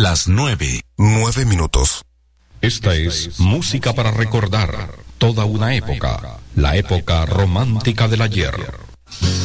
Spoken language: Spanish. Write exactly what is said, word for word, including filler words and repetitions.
Las nueve, nueve minutos. Esta es música para recordar toda una época, la época romántica del ayer.